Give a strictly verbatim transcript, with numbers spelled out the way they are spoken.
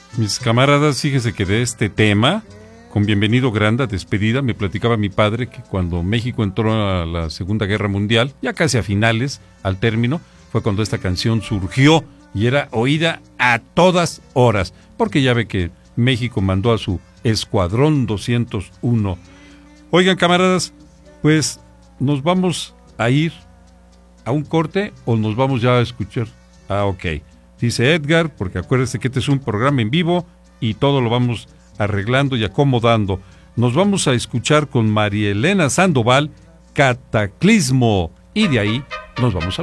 Mis camaradas, fíjense que de este tema, con Bienvenido Granda, despedida, me platicaba mi padre que cuando México entró a la Segunda Guerra Mundial, ya casi a finales, al término, fue cuando esta canción surgió y era oída a todas horas, porque ya ve que México mandó a su Escuadrón doscientos uno. Oigan, camaradas, pues nos vamos a ir a un corte o nos vamos ya a escuchar. Ah, ok. Dice Edgar, porque acuérdense que este es un programa en vivo y todo lo vamos arreglando y acomodando. Nos vamos a escuchar con María Elena Sandoval, Cataclismo, y de ahí nos vamos a